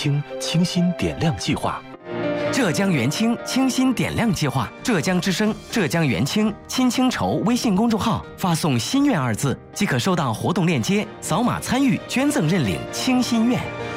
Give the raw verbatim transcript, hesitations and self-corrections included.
青清新点亮计划。 浙江元清清新点亮计划，浙江之声、浙江元清亲清筹微信公众号发送“心愿”二字，即可收到活动链接，扫码参与捐赠认领清心愿。